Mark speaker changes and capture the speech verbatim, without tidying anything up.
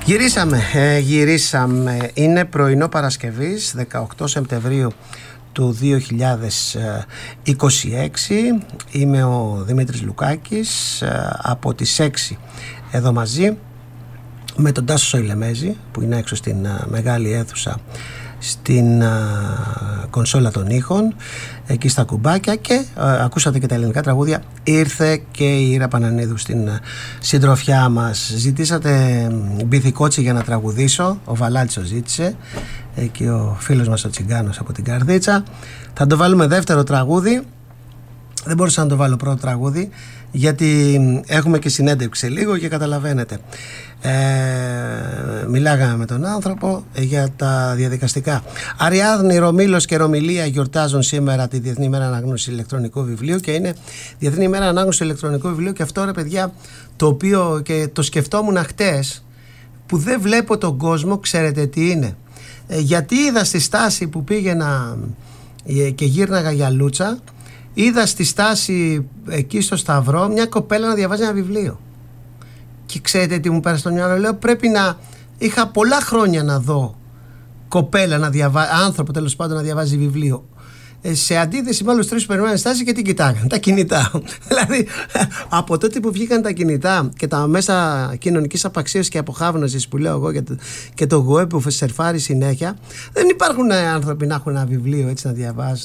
Speaker 1: Γυρίσαμε, ε, γυρίσαμε. Είναι πρωινό Παρασκευής, δεκαοκτώ Σεπτεμβρίου του δύο χιλιάδες είκοσι έξι. Είμαι ο Δημήτρης Λουκάκης, ε, από τις έξι εδώ μαζί με τον Τάσο Σοηλεμέζη που είναι έξω στην uh, μεγάλη αίθουσα, στην uh, κονσόλα των ήχων, εκεί στα κουμπάκια, και uh, ακούσατε και τα ελληνικά τραγούδια. Ήρθε και η Ήρα Πανανίδου στην uh, συντροφιά μας. Ζητήσατε Μπιθικότσι για να τραγουδήσω, ο Βαλάτσος ζήτησε, ε, και ο φίλος μας ο Τσιγκάνος από την Καρδίτσα. Θα το βάλουμε δεύτερο τραγούδι. Δεν μπορούσα να το βάλω πρώτο τραγούδι γιατί έχουμε και συνέντευξη λίγο και καταλαβαίνετε. Ε, μιλάγαμε με τον άνθρωπο για τα διαδικαστικά. Αριάδνη, Ρωμήλος και Ρωμιλία γιορτάζουν σήμερα τη Διεθνή ημέρα ανάγνωσης ηλεκτρονικού βιβλίου, και είναι Διεθνή ημέρα ανάγνωσης ηλεκτρονικού βιβλίου, και αυτό, ρε παιδιά, το οποίο και το σκεφτόμουν χτες, που δεν βλέπω τον κόσμο, ξέρετε τι είναι? Ε, γιατί είδα στη στάση που πήγαινα και γύρναγα για Λούτσα, είδα στη στάση εκεί στο Σταυρό μια κοπέλα να διαβάζει ένα βιβλίο. Και ξέρετε τι μου πέρασε στο μυαλό? Λέω, πρέπει να... Είχα πολλά χρόνια να δω κοπέλα να διαβάζει, άνθρωπο τέλος πάντων να διαβάζει βιβλίο. Ε, σε αντίθεση με άλλους τρεις που περιμένουν στάση και τι κοιτάγαν? Τα κινητά. Δηλαδή, από τότε που βγήκαν τα κινητά και τα μέσα κοινωνικής απαξίωσης και αποχάβνωσης που λέω εγώ, και το, και το web που σερφάρει συνέχεια, δεν υπάρχουν άνθρωποι να έχουν ένα βιβλίο έτσι να διαβάζουν.